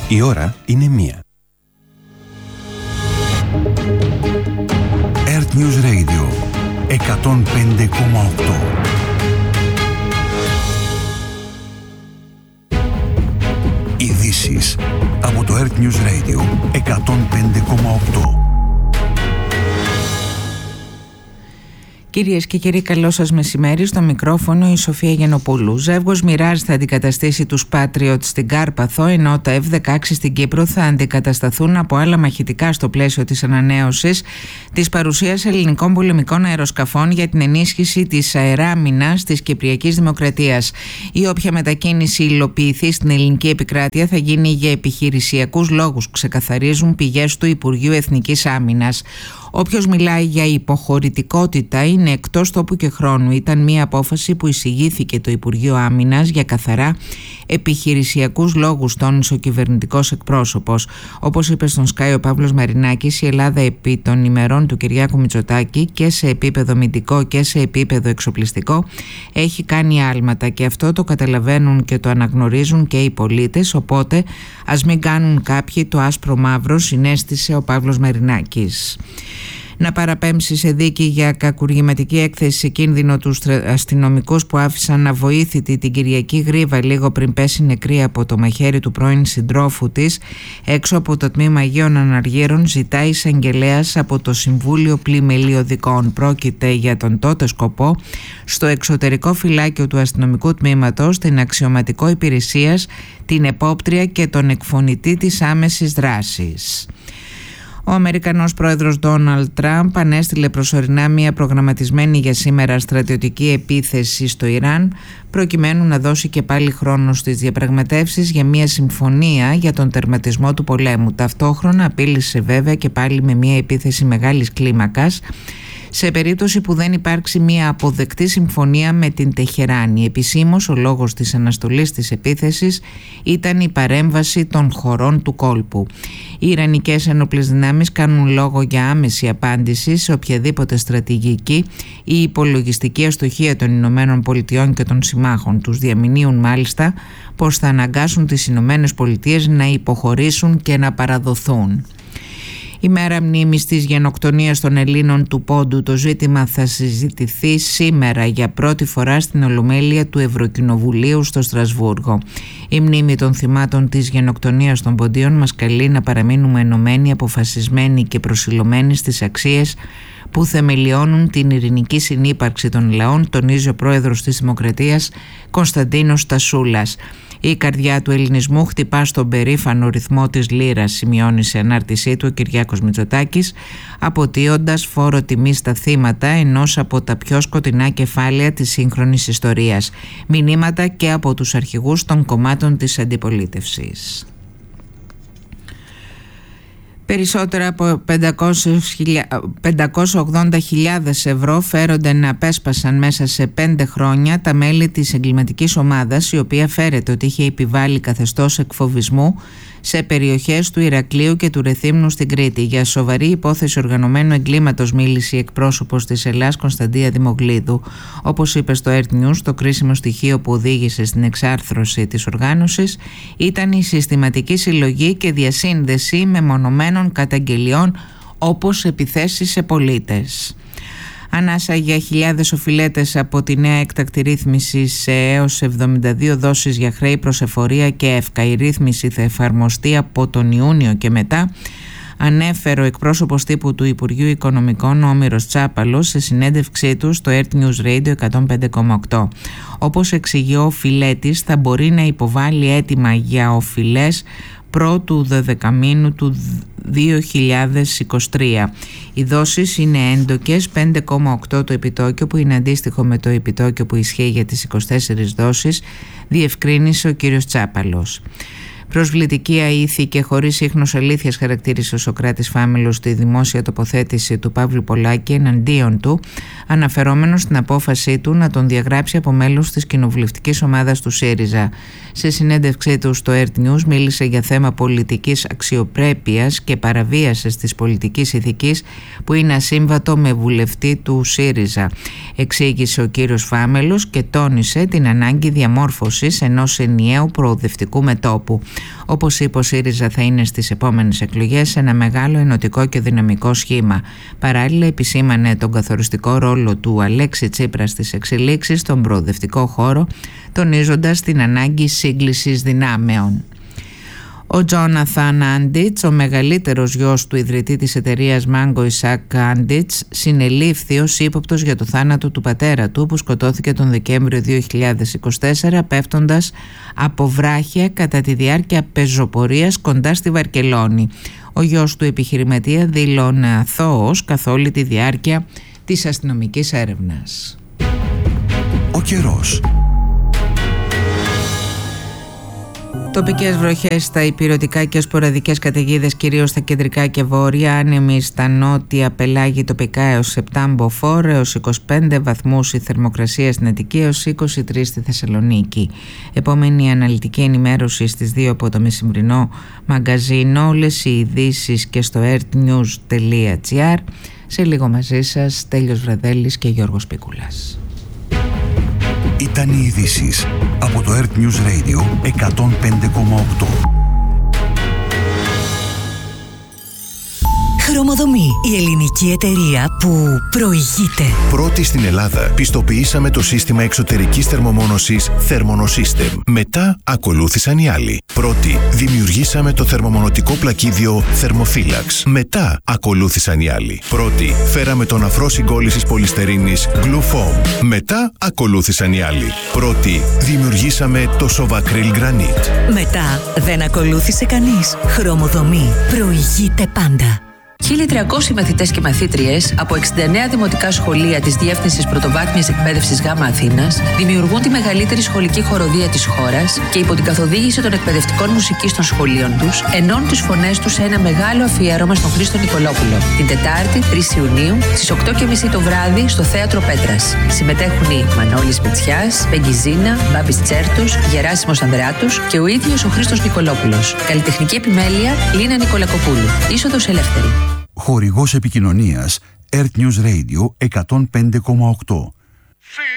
Η ώρα είναι 1. Earth News Radio 105,8. Ειδήσεις από το Earth News Radio 105,8. Κυρίες και κύριοι, καλό σας μεσημέρι. Στο μικρόφωνο η Σοφία Γενοπούλου. Ζεύγος Μοιράζ θα αντικαταστήσει τους Patriot στην Κάρπαθο, ενώ τα F-16 στην Κύπρο θα αντικατασταθούν από άλλα μαχητικά στο πλαίσιο της ανανέωσης της παρουσίας ελληνικών πολεμικών αεροσκαφών για την ενίσχυση της αεράμινας της Κυπριακής Δημοκρατίας. Η όποια μετακίνηση υλοποιηθεί στην ελληνική επικράτεια θα γίνει για επιχειρησιακούς λόγους, ξεκαθαρίζουν πηγές του Υπουργείου Εθνικής Άμυνας. Όποιος μιλάει για υποχωρητικότητα είναι εκτός τόπου και χρόνου. Ήταν μια απόφαση που εισηγήθηκε το Υπουργείο Άμυνας για καθαρά επιχειρησιακούς λόγους, τόνισε ο κυβερνητικός εκπρόσωπος. Όπως είπε στον Sky ο Παύλος Μαρινάκης, η Ελλάδα επί των ημερών του Κυριάκου Μητσοτάκη και σε επίπεδο αμυντικό και σε επίπεδο εξοπλιστικό έχει κάνει άλματα και αυτό το καταλαβαίνουν και το αναγνωρίζουν και οι πολίτες, οπότε ας μην κάνουν κάποιοι το άσπρο μαύρο, συνέστησε ο Παύλος Μαρινάκης. Να παραπέμψει σε δίκη για κακουργηματική έκθεση σε κίνδυνο τους αστυνομικούς που άφησαν αβοήθητη την Κυριακή Γρίβα λίγο πριν πέσει νεκρή από το μαχαίρι του πρώην συντρόφου της έξω από το τμήμα Αγίων Αναργύρων, ζητάει εισαγγελέας από το Συμβούλιο Πλημελιωδικών. Πρόκειται για τον τότε σκοπό στο εξωτερικό φυλάκιο του αστυνομικού τμήματος, την αξιωματικό υπηρεσίας, την επόπτρια και τον εκφωνητή της άμεσης δράσης. Ο Αμερικανός πρόεδρος Ντόναλντ Τραμπ ανέστειλε προσωρινά μια προγραμματισμένη για σήμερα στρατιωτική επίθεση στο Ιράν, προκειμένου να δώσει και πάλι χρόνο στις διαπραγματεύσεις για μια συμφωνία για τον τερματισμό του πολέμου. Ταυτόχρονα απείλησε βέβαια και πάλι με μια επίθεση μεγάλης κλίμακας σε περίπτωση που δεν υπάρξει μια αποδεκτή συμφωνία με την Τεχεράνη. Επισήμως ο λόγος της αναστολής της επίθεσης ήταν η παρέμβαση των χωρών του κόλπου. Οι Ιρανικές ενόπλες δυνάμεις κάνουν λόγο για άμεση απάντηση σε οποιαδήποτε στρατηγική ή υπολογιστική αστοχία των Ηνωμένων Πολιτειών και των συμμάχων τους. Διαμηνύουν μάλιστα πως θα αναγκάσουν τις Ηνωμένες Πολιτείες να υποχωρήσουν και να παραδοθούν. Η μέρα μνήμης της γενοκτονίας των Ελλήνων του Πόντου, το ζήτημα θα συζητηθεί σήμερα για πρώτη φορά στην Ολομέλεια του Ευρωκοινοβουλίου στο Στρασβούργο. Η μνήμη των θυμάτων της γενοκτονίας των Ποντίων μας καλεί να παραμείνουμε ενωμένοι, αποφασισμένοι και προσιλωμένοι στις αξίες που θεμελιώνουν την ειρηνική συνύπαρξη των λαών, τονίζει ο πρόεδρος της Δημοκρατίας Κωνσταντίνος Τασούλας. Η καρδιά του ελληνισμού χτυπά στον περήφανο ρυθμό της λύρας, σημειώνει σε ανάρτησή του ο Κυριάκος Μητσοτάκης, αποτείοντας φόρο τιμή στα θύματα ενός από τα πιο σκοτεινά κεφάλαια της σύγχρονης ιστορίας. Μηνύματα και από τους αρχηγούς των κομμάτων της αντιπολίτευσης. Περισσότερα από 580.000 ευρώ φέρονται να απέσπασαν μέσα σε 5 χρόνια τα μέλη της εγκληματικής ομάδας, η οποία φέρεται ότι είχε επιβάλει καθεστώς εκφοβισμού σε περιοχές του Ηρακλείου και του Ρεθύμνου στην Κρήτη. Για σοβαρή υπόθεση οργανωμένου εγκλήματος μίλησε η εκπρόσωπος της Ελλάς Κωνσταντία Δημογλίδου. Όπως είπε στο Earth News, το κρίσιμο στοιχείο που οδήγησε στην εξάρθρωση της οργάνωσης ήταν η συστηματική συλλογή και διασύνδεση μεμονωμένων καταγγελιών, όπως επιθέσεις σε πολίτες. Ανάσα για χιλιάδες οφειλέτες από τη νέα έκτακτη ρύθμιση σε έως 72 δόσεις για χρέη προς εφορία και εύκα. Η ρύθμιση θα εφαρμοστεί από τον Ιούνιο και μετά, ανέφερε ο εκπρόσωπος τύπου του Υπουργείου Οικονομικών, ο Όμηρος Τσάπαλος, σε συνέντευξή του στο Earth News Radio 105,8. Όπως εξηγεί, ο οφειλέτης θα μπορεί να υποβάλει αίτημα για οφειλές πρώτου δωδεκαμήνου του 2023. Οι δόσεις είναι έντοκες, 5,8 το επιτόκιο, που είναι αντίστοιχο με το επιτόκιο που ισχύει για τις 24 δόσεις, διευκρίνησε ο κύριος Τσάπαλος. Προσβλητική αήθη και χωρίς ίχνος αλήθειας, χαρακτήρισε ο Σωκράτης Φάμελος τη δημόσια τοποθέτηση του Παύλου Πολάκη εναντίον του, αναφερόμενος στην απόφασή του να τον διαγράψει από μέλος της κοινοβουλευτικής ομάδας του ΣΥΡΙΖΑ. Σε συνέντευξή του στο Earth News μίλησε για θέμα πολιτικής αξιοπρέπειας και παραβίασης της πολιτικής ηθικής που είναι ασύμβατο με βουλευτή του ΣΥΡΙΖΑ. Εξήγησε ο κύριος Φάμελος και τόνισε την ανάγκη διαμόρφωσης ενός ενιαίου προοδευτικού μετώπου. Όπως είπε, ο ΣΥΡΙΖΑ θα είναι στις επόμενες εκλογές ένα μεγάλο ενωτικό και δυναμικό σχήμα. Παράλληλα, επισήμανε τον καθοριστικό ρόλο του Αλέξη Τσίπρα στις εξελίξεις στον προοδευτικό χώρο, τονίζοντας την ανάγκη σύγκλησης δυνάμεων. Ο Τζόναθαν Άντιτς, ο μεγαλύτερος γιος του ιδρυτή της εταιρείας Mango Isaac Άντιτς, συνελήφθη ως ύποπτος για το θάνατο του πατέρα του, που σκοτώθηκε τον Δεκέμβριο 2024 πέφτοντας από βράχια κατά τη διάρκεια πεζοπορίας κοντά στη Βαρκελόνη. Ο γιος του επιχειρηματία δήλωνε αθώος καθ' όλη τη διάρκεια της αστυνομικής έρευνας. Ο καιρός. Τοπικές βροχές στα ηπειρωτικά και σποραδικές καταιγίδες κυρίως στα κεντρικά και βόρεια, άνεμοι στα νότια πελάγη τοπικά έως 7 μποφόρ, έως 25 βαθμούς η θερμοκρασία στην Αττική, έως 23 στη Θεσσαλονίκη. Επόμενη αναλυτική ενημέρωση στις 2 από το μεσημβρινό μαγκαζίνο, όλες οι ειδήσεις και στο earthnews.gr. Σε λίγο μαζί σας Τέλειος Βραδέλης και Γιώργος Πίκουλας. Ήταν οι ειδήσεις από το Earth News Radio 105,8. Χρωμοδομή, η ελληνική εταιρεία που προηγείται. Πρώτη στην Ελλάδα πιστοποιήσαμε το σύστημα εξωτερικής θερμομόνωσης Thermonosystem. Μετά ακολούθησαν οι άλλοι. Πρώτη δημιουργήσαμε το θερμομονωτικό πλακίδιο Thermophilax. Μετά ακολούθησαν οι άλλοι. Πρώτη φέραμε τον αφρό συγκόλλησης πολυστερίνης Glufoam. Μετά ακολούθησαν οι άλλοι. Πρώτη δημιουργήσαμε το Sovacryl Granite. Μετά δεν ακολούθησε κανείς. Χρωμοδομή, προηγείται πάντα. 1.300 μαθητές και μαθήτριες από 69 δημοτικά σχολεία της Διεύθυνσης Πρωτοβάθμιας Εκπαίδευσης ΓΑΜΑ Αθήνας δημιουργούν τη μεγαλύτερη σχολική χοροδία της χώρας και υπό την καθοδήγηση των εκπαιδευτικών μουσικής των σχολείων τους ενώνουν τις φωνές τους σε ένα μεγάλο αφιέρωμα στον Χρήστο Νικολόπουλο την Τετάρτη 3 Ιουνίου στις 8.30 το βράδυ στο Θέατρο Πέτρας. Συμμετέχουν οι Μανώλης Μητσιάς, Πεγκιζίνα, Μπάμπης Τσέρτους, Γεράσιμος Ανδρεάτους και ο ίδιος ο Χρήστος Νικολόπουλος. Καλλιτεχνική επιμέλεια Λίνα Νικολακοπούλου. Είσοδος ελεύθερη. Χορηγός επικοινωνίας Earth News Radio 105,8.